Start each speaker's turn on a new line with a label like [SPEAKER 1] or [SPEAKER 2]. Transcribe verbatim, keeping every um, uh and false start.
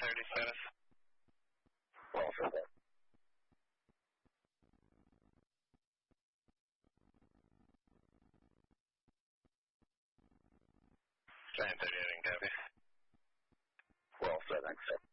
[SPEAKER 1] thirty status.
[SPEAKER 2] Well, for that.
[SPEAKER 1] Giant thirty-eight in copy.
[SPEAKER 2] Well, for that, thanks, sir.